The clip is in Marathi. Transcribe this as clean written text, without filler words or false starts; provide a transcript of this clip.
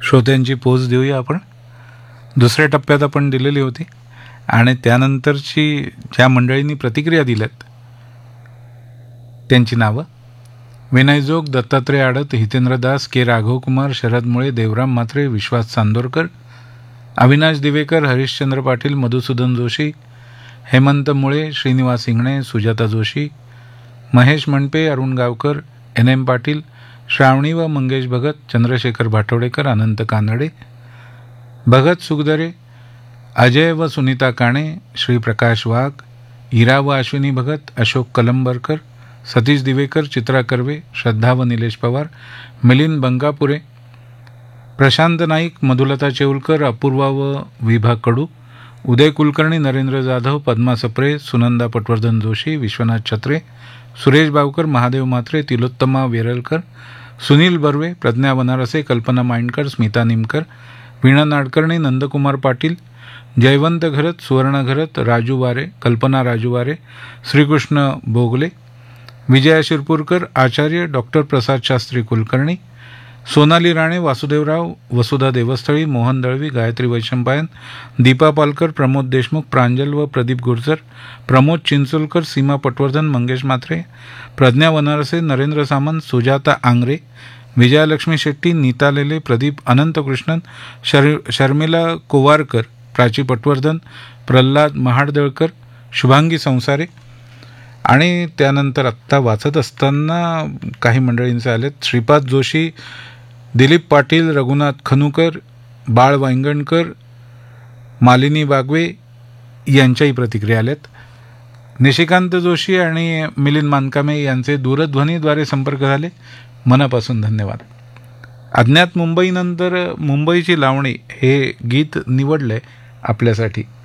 श्रोत्यांची पोच देऊया आपण. दुसऱ्या टप्प्यात आपण दिलेली होती आणि त्यानंतरची ज्या मंडळींनी प्रतिक्रिया दिल्यात त्यांची नावं: विनय जोग, दत्तात्रय आडत, हितेंद्र दास, के राघवकुमार, शरद मुळे, देवराम म्हात्रे, विश्वास चांदोरकर, अविनाश दिवेकर, हरिश्चंद्र पाटील, मधुसूदन जोशी, हेमंत मुळे, श्रीनिवास इंगणे, सुजाता जोशी, महेश मणपे, अरुण गावकर, NM पाटील, श्रावणी व मंगेश भगत, चंद्रशेखर भाटोडेकर, अनंत कानडे, भगत सुखदरे, अजय व सुनीता काणे, श्रीप्रकाश वाघ, इरा व अश्विनी भगत, अशोक कलंबरकर, सतीश दिवेकर, चित्रा कर्वे, श्रद्धा व निलेश पवार, मिलिंद बंगापुरे, प्रशांत नाईक, मधुलता चेऊलकर, अपूर्वा व विभा कडू, उदय कुलकर्णी, नरेंद्र जाधव, पद्मा सप्रे, सुनंदा पटवर्धन जोशी, विश्वनाथ छत्रे, सुरेश बावकर, महादेव म्हात्रे, तिलोत्तमा वेरलकर, सुनील बर्वे, प्रज्ञा बनारसे, कल्पना माइंडकर, स्मिता निमकर, वीणा नाडकर्णी, नंदकुमार पाटील, जयवंत घरत, सुवर्ण घरत, राजू वारे, कल्पना राजू वारे, श्रीकृष्ण बोगले, विजया शिरपूरकर, आचार्य डॉक्टर प्रसाद शास्त्री कुलकर्णी, सोनाली राणे, वासुदेवराव, वसुधा देवस्थळी, मोहन दळवी, गायत्री वैशंपायन, दीपा पालकर, प्रमोद देशमुख, प्रांजल व प्रदीप गुर्जर, प्रमोद चिंचोलकर, सीमा पटवर्धन, मंगेश म्हात्रे, प्रज्ञा वनारसे, नरेंद्र सामंत, सुजाता आंग्रे, विजयालक्ष्मी शेट्टी, नीता लेले, प्रदीप अनंतकृष्णन, शर्मिला कोवारकर, प्राची पटवर्धन, प्रल्हाद महाडदळकर, शुभांगी संसारे. आणि त्यानंतर आत्ता वाचत असताना काही मंडळींचे आलेत: श्रीपाद जोशी, दिलीप पाटील, रघुनाथ खनुकर, बाळ वांगणकर, मालिनी बागवे यांच्याही प्रतिक्रिया आल्यात. निशिकांत जोशी आणि मिलिंद मानकामे यांचे दूरध्वनीद्वारे संपर्क झाले. मनापासून धन्यवाद. अज्ञात मुंबईनंतर मुंबईची लावणी हे गीत निवडलंय आपल्यासाठी.